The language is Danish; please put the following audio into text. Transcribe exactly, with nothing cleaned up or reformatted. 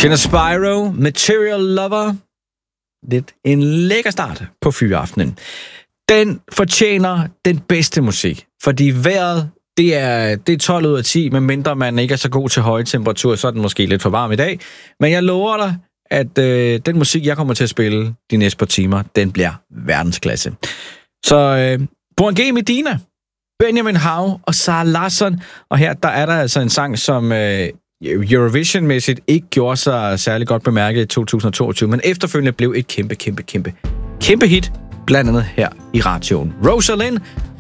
Kender Spyro, Material Lover. Lidt en lækker start på fyraftenen. Den fortjener den bedste musik, fordi vejret, det er, det er tolv ud af ti, medmindre man ikke er så god til høje temperaturer, så er den måske lidt for varm i dag. Men jeg lover dig, at øh, den musik, jeg kommer til at spille de næste par timer, den bliver verdensklasse. Så øh, Born G med Dina, Benjamin Hav og Sara Larsson. Og her der er der altså en sang, som øh, Eurovision-mæssigt ikke gjorde sig særlig godt bemærket i to tusind og toogtyve, men efterfølgende blev et kæmpe, kæmpe, kæmpe, kæmpe hit, blandt andet her i radioen. Rosalind